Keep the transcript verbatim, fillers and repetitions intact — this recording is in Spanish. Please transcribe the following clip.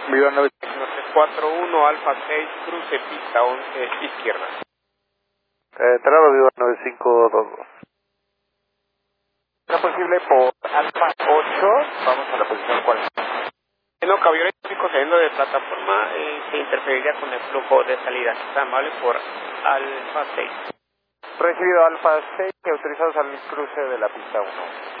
Viva nueve cinco tres cuatro uno, Alfa seis, cruce pista once, izquierda. Eh, entrada Viva nueve cinco dos dos. ¿No es posible por Alfa ocho? Vamos a la posición cuarenta. No, caballero eléctrico saliendo de plataforma, eh, se interferiría con el flujo de salida. Está amable por Alfa seis. Recibido Alfa seis, autorizados al cruce de la pista uno.